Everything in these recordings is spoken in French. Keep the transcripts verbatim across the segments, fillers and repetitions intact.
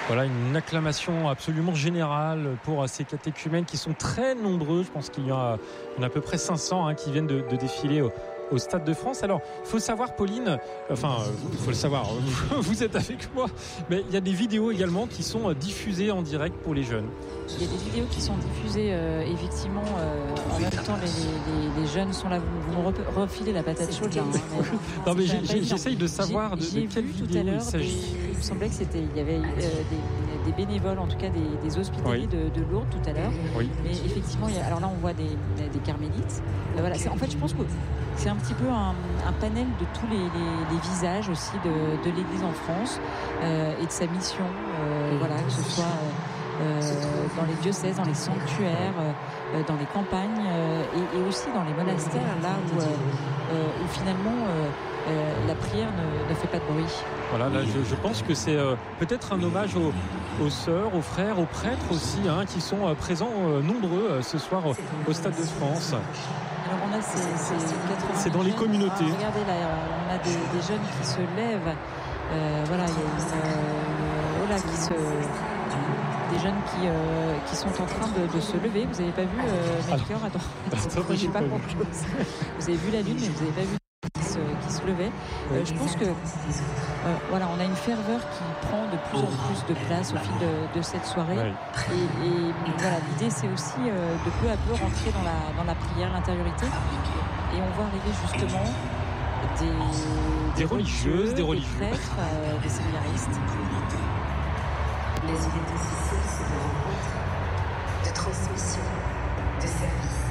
Voilà, une acclamation absolument générale pour ces catéchumènes qui sont très nombreux. Je pense qu'il y a, il y en a à peu près cinq cents hein, qui viennent de, de défiler au, au Stade de France. Alors, il faut savoir, Pauline, enfin, il faut le savoir, vous êtes avec moi, mais il y a des vidéos également qui sont diffusées en direct pour les jeunes. Il y a des vidéos qui sont diffusées, euh, effectivement, euh, en même temps, les, les, les jeunes sont là. Vous, vous me refilez la patate chaude, là. Hein, mais non, mais j'ai, j'ai, j'essaye de savoir j'ai, de, de quelle vu vidéo tout à l'heure il s'agit. Des, il me semblait que c'était, il y avait euh, des, des bénévoles, en tout cas des, des hospitaliers oui. de, de Lourdes tout à l'heure. Oui. Mais effectivement, il y a, alors là, on voit des, des carmélites. Euh, voilà, c'est, en fait, je pense que c'est un petit peu un, un panel de tous les, les, les visages aussi de, de l'Église en France euh, et de sa mission. Euh, voilà, que ce soit euh, dans les diocèses, dans les sanctuaires, euh, dans les campagnes euh, et, et aussi dans les monastères, là où, euh, euh, où finalement euh, euh, la prière ne, ne fait pas de bruit. Voilà, là, je, je pense que c'est euh, peut-être un hommage aux, aux sœurs, aux frères, aux prêtres aussi, hein, qui sont euh, présents euh, nombreux euh, ce soir au, au Stade de France. Alors on a ces, ces quatre-vingts c'est dans les jeunes. communautés. Ah, regardez là, on a des, des jeunes qui se lèvent. Euh, voilà, il y a une, euh, voilà, qui se, des jeunes qui, euh, qui sont en train de, de se lever. Vous n'avez pas vu euh, Melchior à droite. Attends, j'ai pas grand chose. Vous avez vu la lune, mais vous n'avez pas vu qui se, qui se levait. Euh, je pense que euh, voilà, on a une ferveur qui prend de plus en plus de place au fil de, de cette soirée. Oui. Et, et voilà, l'idée c'est aussi euh, de peu à peu rentrer dans la, dans la prière, l'intériorité. Et on voit arriver justement des, des, des religieuses, des religieux, des prêtres, euh, des séminaristes. Les unités sociales, c'est de rencontre, de transmission, de service.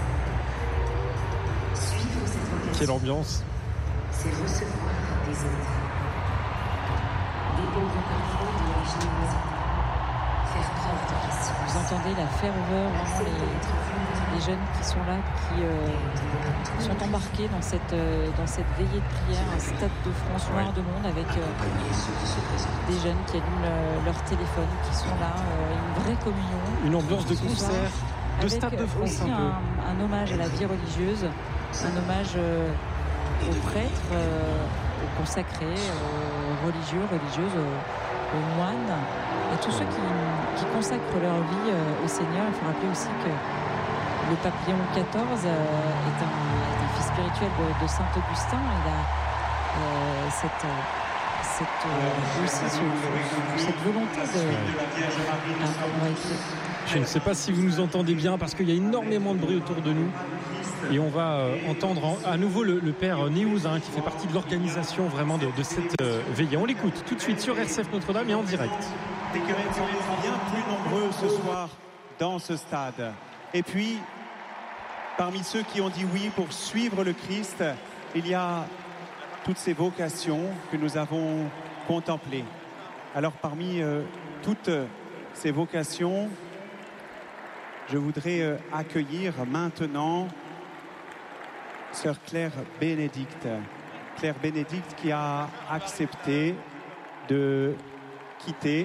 Suivre cette vocation. Quelle ambiance! C'est recevoir des autres. Dépendre parfois de la générosité. Faire preuve de question. Vous entendez la ferveur, vraiment les, les jeunes qui sont là, qui euh, sont embarqués dans cette, euh, dans cette veillée de prière, un Stade de France noir de monde avec euh, des jeunes qui allument euh, leur téléphone, qui sont là, euh, une vraie communion. Une ambiance de concert, de Stade de France aussi un peu. Un, un hommage à la vie religieuse, un hommage euh, aux prêtres, euh, aux consacrés, aux religieux, religieuses, aux, aux moines, et tous ceux qui, qui consacrent leur vie euh, au Seigneur. Il faut rappeler aussi que le pape Léon quatorze euh, est, un, est un fils spirituel de, de Saint Augustin. Il a euh, cette, cette, euh, aussi ce, cette volonté de... Ah, on va écouter. Je ne sais pas si vous nous entendez bien parce qu'il y a énormément de bruit autour de nous. Et on va euh, entendre en, à nouveau le, le père Néouz hein, qui fait partie de l'organisation vraiment de, de cette euh, veillée. On l'écoute tout de suite sur R C F Notre-Dame et en direct. Les chrétiens sont bien plus nombreux ce soir dans ce stade. Et puis, parmi ceux qui ont dit oui pour suivre le Christ, il y a toutes ces vocations que nous avons contemplées. Alors parmi euh, toutes ces vocations, je voudrais euh, accueillir maintenant Sœur Claire Bénédicte. Claire Bénédicte qui a accepté de quitter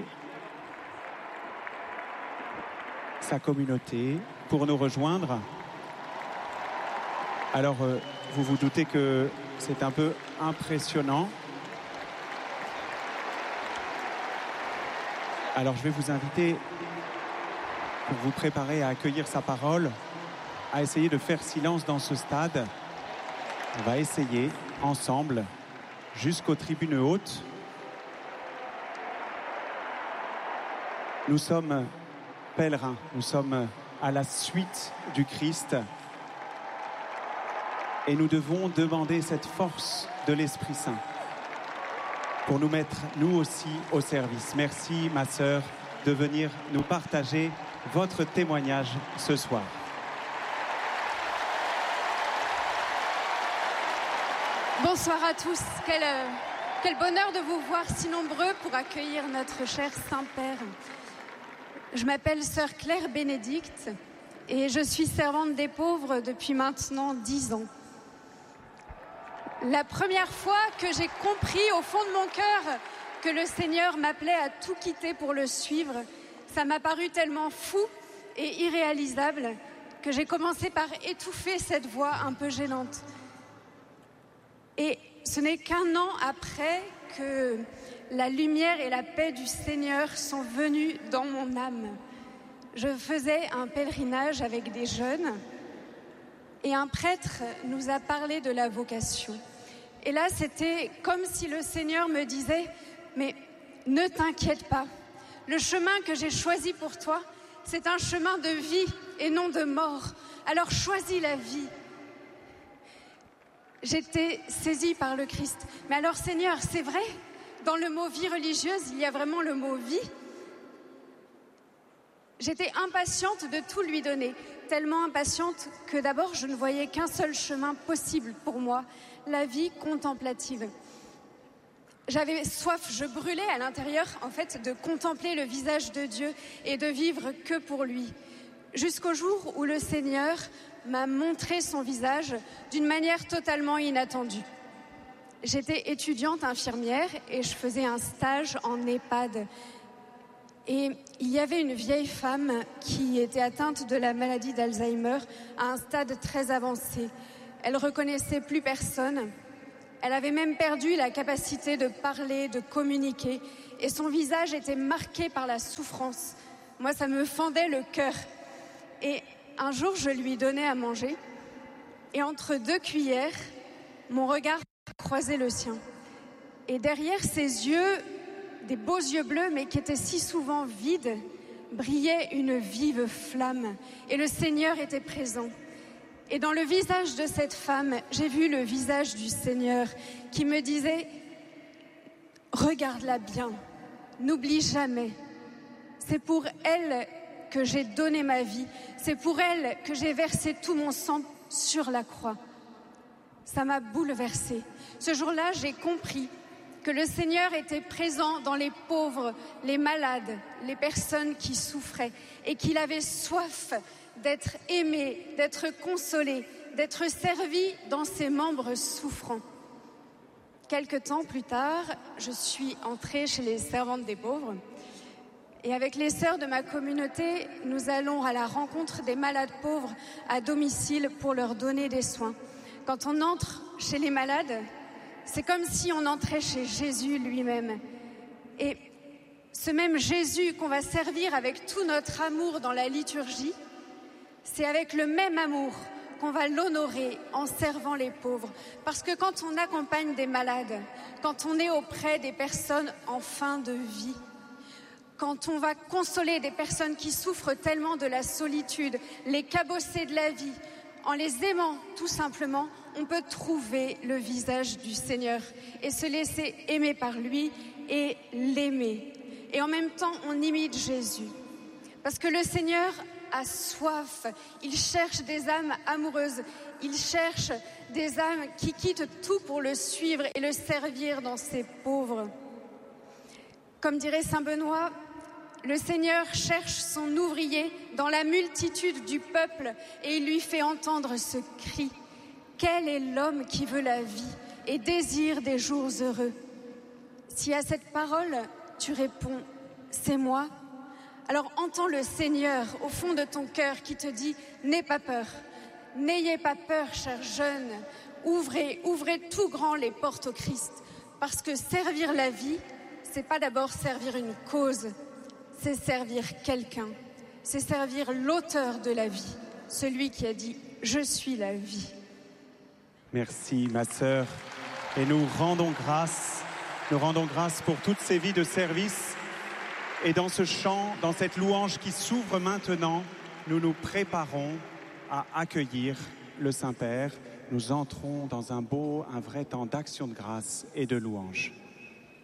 sa communauté pour nous rejoindre. Alors, euh, vous vous doutez que c'est un peu impressionnant. Alors, je vais vous inviter, pour vous préparer à accueillir sa parole, à essayer de faire silence dans ce stade. On va essayer ensemble jusqu'aux tribunes hautes. Nous sommes pèlerins, nous sommes à la suite du Christ et nous devons demander cette force de l'Esprit Saint pour nous mettre nous aussi au service. Merci ma sœur de venir nous partager votre témoignage ce soir. Bonsoir à tous, quel, euh, quel bonheur de vous voir si nombreux pour accueillir notre cher Saint-Père. Je m'appelle Sœur Claire Bénédicte et je suis servante des pauvres depuis maintenant dix ans. La première fois que j'ai compris au fond de mon cœur que le Seigneur m'appelait à tout quitter pour le suivre, ça m'a paru tellement fou et irréalisable que j'ai commencé par étouffer cette voix un peu gênante. Et ce n'est qu'un an après que la lumière et la paix du Seigneur sont venues dans mon âme. Je faisais un pèlerinage avec des jeunes et un prêtre nous a parlé de la vocation. Et là, c'était comme si le Seigneur me disait « Mais ne t'inquiète pas, le chemin que j'ai choisi pour toi, c'est un chemin de vie et non de mort. Alors choisis la vie. » J'étais saisie par le Christ. Mais alors Seigneur, c'est vrai, dans le mot vie religieuse, il y a vraiment le mot vie. J'étais impatiente de tout lui donner, tellement impatiente que d'abord je ne voyais qu'un seul chemin possible pour moi, la vie contemplative. J'avais soif, je brûlais à l'intérieur en fait de contempler le visage de Dieu et de vivre que pour lui. Jusqu'au jour où le Seigneur m'a montré son visage d'une manière totalement inattendue. J'étais étudiante infirmière et je faisais un stage en EHPAD. Et il y avait une vieille femme qui était atteinte de la maladie d'Alzheimer à un stade très avancé. Elle reconnaissait plus personne. Elle avait même perdu la capacité de parler, de communiquer. Et son visage était marqué par la souffrance. Moi, ça me fendait le cœur. Et un jour, je lui donnais à manger. Et entre deux cuillères, mon regard croisait le sien. Et derrière ses yeux, des beaux yeux bleus, mais qui étaient si souvent vides, brillait une vive flamme. Et le Seigneur était présent. Et dans le visage de cette femme, j'ai vu le visage du Seigneur qui me disait « Regarde-la bien, n'oublie jamais. C'est pour elle que j'ai donné ma vie. C'est pour elle que j'ai versé tout mon sang sur la croix. » Ça m'a bouleversée. Ce jour-là, j'ai compris que le Seigneur était présent dans les pauvres, les malades, les personnes qui souffraient et qu'il avait soif d'être aimé, d'être consolé, d'être servi dans ses membres souffrants. Quelque temps plus tard, je suis entrée chez les servantes des pauvres et avec les sœurs de ma communauté, nous allons à la rencontre des malades pauvres à domicile pour leur donner des soins. Quand on entre chez les malades, c'est comme si on entrait chez Jésus lui-même. Et ce même Jésus qu'on va servir avec tout notre amour dans la liturgie, c'est avec le même amour qu'on va l'honorer en servant les pauvres. Parce que quand on accompagne des malades, quand on est auprès des personnes en fin de vie, quand on va consoler des personnes qui souffrent tellement de la solitude, les cabosser de la vie, en les aimant tout simplement, on peut trouver le visage du Seigneur et se laisser aimer par lui et l'aimer. Et en même temps, on imite Jésus. Parce que le Seigneur a soif, il cherche des âmes amoureuses, il cherche des âmes qui quittent tout pour le suivre et le servir dans ses pauvres. Comme dirait saint Benoît, le Seigneur cherche son ouvrier dans la multitude du peuple et il lui fait entendre ce cri. Quel est l'homme qui veut la vie et désire des jours heureux? Si à cette parole, tu réponds, c'est moi, alors entends le Seigneur au fond de ton cœur qui te dit, n'aie pas peur, n'ayez pas peur, chers jeunes, ouvrez, ouvrez tout grand les portes au Christ, parce que servir la vie, c'est pas d'abord servir une cause, c'est servir quelqu'un, c'est servir l'auteur de la vie, celui qui a dit, je suis la vie. Merci ma sœur, et nous rendons grâce, nous rendons grâce pour toutes ces vies de service. Et dans ce chant, dans cette louange qui s'ouvre maintenant, nous nous préparons à accueillir le Saint-Père. Nous entrons dans un beau, un vrai temps d'action de grâce et de louange.